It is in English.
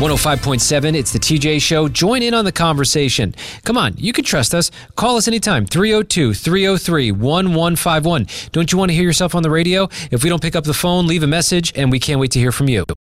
105.7, it's the TJ Show. Join in on the conversation. Come on, you can trust us. Call us anytime, 302-303-1151. Don't you want to hear yourself on the radio? If we don't pick up the phone, leave a message, and we can't wait to hear from you.